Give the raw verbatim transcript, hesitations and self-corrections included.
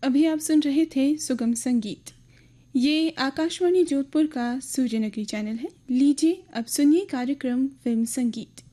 अभी आप सुन रहे थे सुगम संगीत। ये आकाशवाणी जोधपुर का सूर्यनगरी चैनल है। लीजिए अब सुनिए कार्यक्रम फिल्म संगीत।